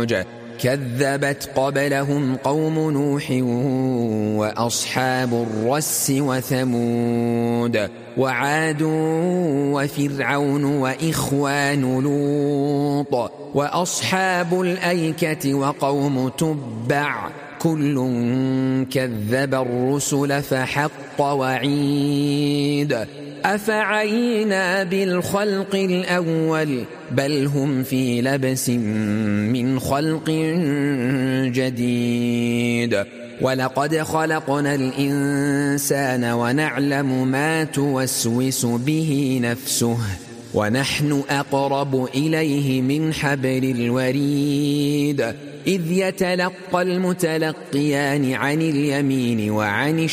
وَثَمُودَ كذبت قبلهم قوم نوح وأصحاب الرس وثمود وعاد وفرعون وإخوان لوط وأصحاب الأيكة وقوم تبع كل كذب الرسل فحق وعيد أفعينا بالخلق الأول بل هم في لبس من خلق جديد ولقد خلقنا الإنسان ونعلم ما توسوس به نفسه ونحن أقرب إليه من حبل الوريد إذ يتلقى المتلقيان عن اليمين وعن